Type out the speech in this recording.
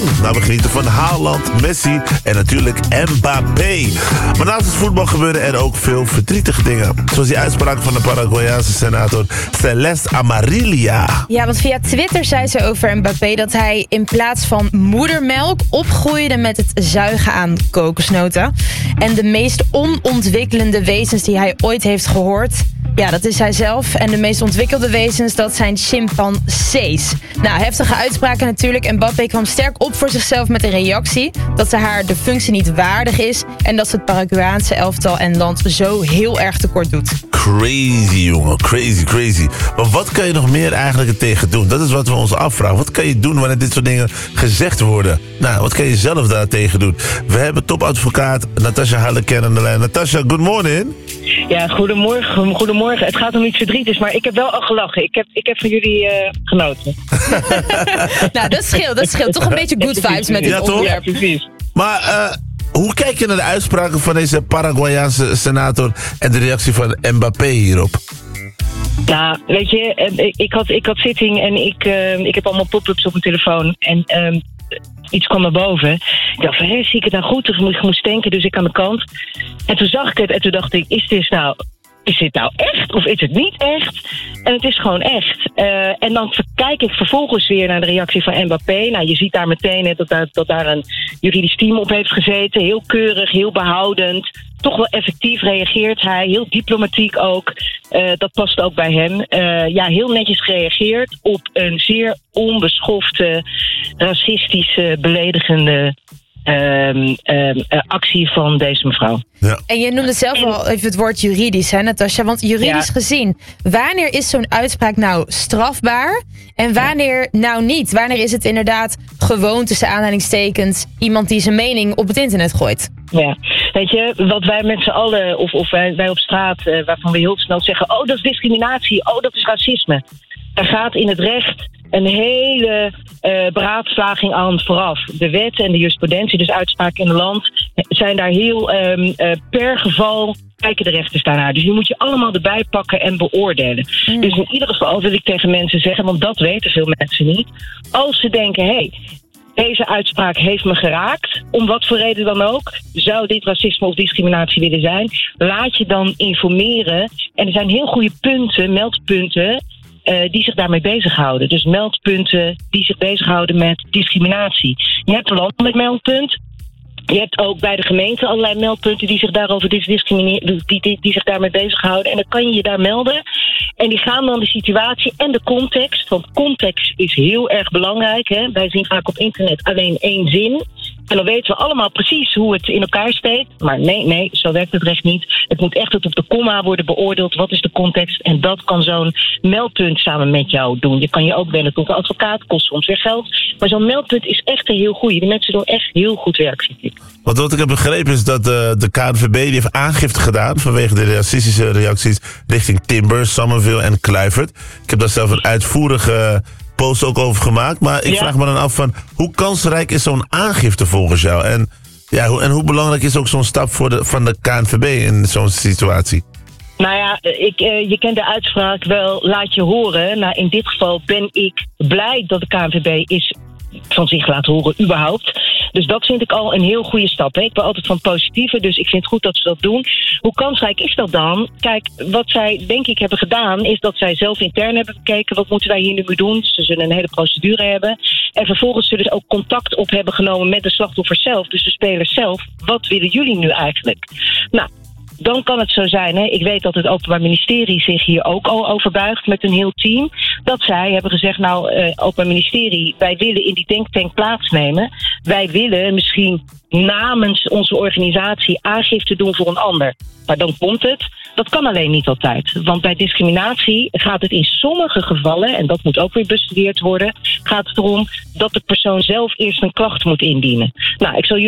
Nou, we genieten van Haaland, Messi en natuurlijk Mbappé. Maar naast het voetbal gebeuren er ook veel verdrietige dingen. Zoals die uitspraak van de Paraguayaanse senator Celeste Amarilla. Ja, want via Twitter zei ze over Mbappé dat hij in plaats van moedermelk opgroeide met het zuigen aan kokosnoten. En de meest onontwikkelende wezens die hij ooit heeft gehoord, ja, dat is hij zelf. En de meest ontwikkelde wezens, dat zijn chimpansees. Nou, heftige uitspraken natuurlijk. Mbappé kwam sterk op voor zichzelf met een reactie dat ze haar de functie niet waardig is en dat ze het Paraguayaanse elftal en land zo heel erg tekort doet. Crazy, jongen. Crazy. Maar wat kan je nog meer eigenlijk er tegen doen? Dat is wat we ons afvragen. Wat kan je doen wanneer dit soort dingen gezegd worden? Nou, wat kan je zelf daar tegen doen? We hebben topadvocaat Natasha Harleken aan de lijn. Natasha, good morning. Ja, goedemorgen. Het gaat om iets verdrietigs, maar ik heb wel al gelachen. Ik heb van jullie genoten. Nou, dat scheelt. Toch een beetje good vibes met dit onderwerp. Ja, precies. Maar hoe kijk je naar de uitspraken van deze Paraguayaanse senator en de reactie van Mbappé hierop? Nou, weet je, ik had zitting en ik heb allemaal pop-ups op mijn telefoon. En iets kwam naar boven. Ik dacht van, zie ik het nou goed? Ik moest denken, dus ik aan de kant. En toen zag ik het en toen dacht ik, is dit nou echt of is het niet echt? En het is gewoon echt. En dan kijk ik vervolgens weer naar de reactie van Mbappé. Nou, je ziet daar meteen dat daar een juridisch team op heeft gezeten. Heel keurig, heel behoudend. Toch wel effectief reageert hij. Heel diplomatiek ook. Dat past ook bij hem. Heel netjes gereageerd op een zeer onbeschofte, racistische, beledigende actie van deze mevrouw. Ja. En je noemde zelf al even het woord juridisch, hè, Natasja? Want juridisch gezien, wanneer is zo'n uitspraak nou strafbaar en wanneer nou niet? Wanneer is het inderdaad gewoon tussen aanhalingstekens iemand die zijn mening op het internet gooit? Ja, weet je, wat wij met z'n allen, of wij op straat, waarvan we heel snel zeggen, oh, dat is discriminatie, oh, dat is racisme. Er gaat in het recht een hele beraadslaging aan vooraf. De wet en de jurisprudentie, dus uitspraken in het land, zijn daar heel per geval kijken de rechters daarnaar. Dus die moet je allemaal erbij pakken en beoordelen. Dus in ieder geval wil ik tegen mensen zeggen, want dat weten veel mensen niet. Als ze denken, deze uitspraak heeft me geraakt, om wat voor reden dan ook, zou dit racisme of discriminatie willen zijn, laat je dan informeren. En er zijn heel goede punten, meldpunten, die zich daarmee bezighouden. Dus meldpunten die zich bezighouden met discriminatie. Je hebt een landelijk meldpunt. Je hebt ook bij de gemeente allerlei meldpunten die zich daarover die zich daarmee bezighouden. En dan kan je je daar melden. En die gaan dan de situatie en de context. Want context is heel erg belangrijk. Hè? Wij zien vaak op internet alleen één zin. En dan weten we allemaal precies hoe het in elkaar steekt. Maar nee, zo werkt het recht niet. Het moet echt tot op de komma worden beoordeeld. Wat is de context? En dat kan zo'n meldpunt samen met jou doen. Je kan je ook wenden tot een advocaat. Kost soms weer geld. Maar zo'n meldpunt is echt een heel goeie. Die mensen doen echt heel goed werk, vind ik. Want wat ik heb begrepen is dat de KNVB die heeft aangifte gedaan vanwege de racistische reacties richting Timber, Somerville en Kluivert. Ik heb daar zelf een uitvoerige post ook over gemaakt. Maar ik vraag me dan af van, hoe kansrijk is zo'n aangifte volgens jou? En hoe belangrijk is ook zo'n stap van de KNVB in zo'n situatie? Nou ja, je kent de uitspraak wel, laat je horen. Nou, in dit geval ben ik blij dat de KNVB is van zich laat horen überhaupt. Dus dat vind ik al een heel goede stap. Hè? Ik ben altijd van positieve, dus ik vind het goed dat ze dat doen. Hoe kansrijk is dat dan? Kijk, wat zij denk ik hebben gedaan, is dat zij zelf intern hebben bekeken, wat moeten wij hier nu mee doen? Ze zullen een hele procedure hebben. En vervolgens zullen ze ook contact op hebben genomen met de slachtoffers zelf, dus de spelers zelf. Wat willen jullie nu eigenlijk? Nou, dan kan het zo zijn, hè? Ik weet dat het Openbaar Ministerie zich hier ook al over buigt met een heel team. Dat zij hebben gezegd, Openbaar Ministerie, wij willen in die denktank plaatsnemen. Wij willen misschien namens onze organisatie aangifte doen voor een ander. Maar dan komt het. Dat kan alleen niet altijd. Want bij discriminatie gaat het in sommige gevallen, en dat moet ook weer bestudeerd worden, gaat het erom dat de persoon zelf eerst een klacht moet indienen. Nou, ik zal jullie